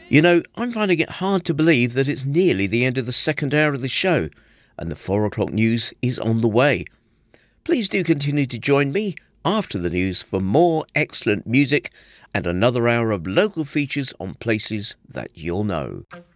You know, I'm finding it hard to believe that it's nearly the end of the second hour of the show, and the 4 o'clock news is on the way. Please do continue to join me after the news for more excellent music and another hour of local features on places that you'll know.